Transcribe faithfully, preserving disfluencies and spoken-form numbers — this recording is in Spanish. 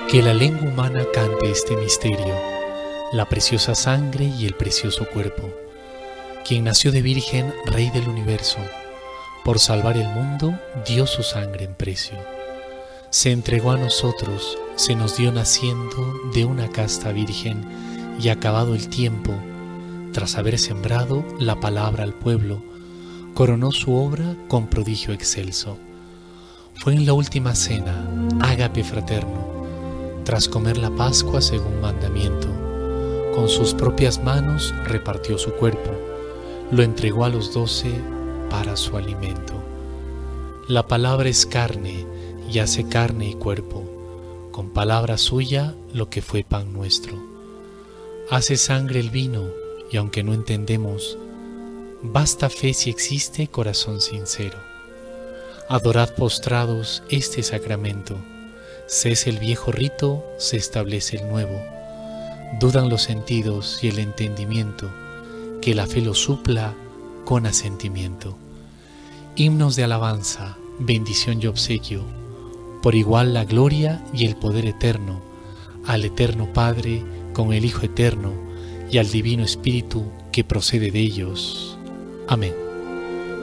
Que la lengua humana cante este misterio, la preciosa sangre y el precioso cuerpo. Quien nació de virgen, Rey del universo, por salvar el mundo, dio su sangre en precio. Se entregó a nosotros, se nos dio naciendo de una casta virgen, y acabado el tiempo, tras haber sembrado la palabra al pueblo, coronó su obra con prodigio excelso. Fue en la última cena, ágape fraterno, tras comer la Pascua según mandamiento, con sus propias manos repartió su cuerpo, lo entregó a los doce para su alimento. La palabra es carne y hace carne y cuerpo, con palabra suya lo que fue pan nuestro. Hace sangre el vino y aunque no entendemos, basta fe si existe corazón sincero. Adorad postrados este sacramento. Cese el viejo rito, se establece el nuevo. Dudan los sentidos y el entendimiento, que la fe lo supla con asentimiento. Himnos de alabanza, bendición y obsequio, por igual la gloria y el poder eterno, al eterno Padre con el Hijo eterno y al Divino Espíritu que procede de ellos. Amén.